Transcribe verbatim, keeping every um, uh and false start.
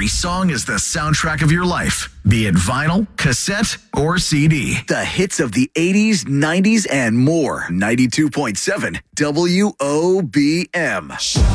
Every song is the soundtrack of your life, be it vinyl, cassette, or C D. The hits of the eighties, nineties, and more. ninety-two point seven W O B M.